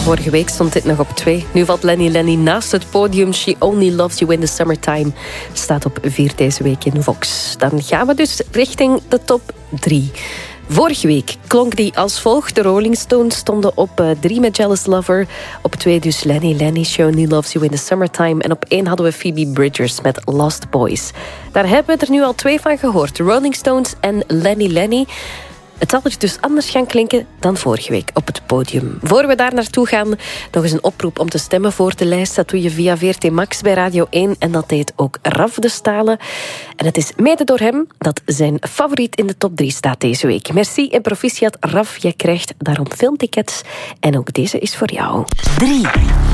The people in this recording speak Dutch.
Vorige week stond dit nog op 2. Nu valt Lenny Lenny naast het podium. She Only Loves You in the Summertime staat op 4 deze week in Vox. Dan gaan we dus richting de top 3. Vorige week klonk die als volgt. De Rolling Stones stonden op 3 met Jealous Lover. Op 2 dus Lenny Lenny, She Only Loves You in the Summertime. En op 1 hadden we Phoebe Bridgers met Lost Boys. Daar hebben we er nu al 2 van gehoord. De Rolling Stones en Lenny Lenny. Het zal er dus anders gaan klinken dan vorige week op het podium. Voor we daar naartoe gaan, nog eens een oproep om te stemmen voor de lijst. Dat doe je via VRT Max bij Radio 1. En dat deed ook Raf de Stalen. En het is mede door hem dat zijn favoriet in de top 3 staat deze week. Merci en proficiat, Raf. Je krijgt daarom filmtickets. En ook deze is voor jou. 3.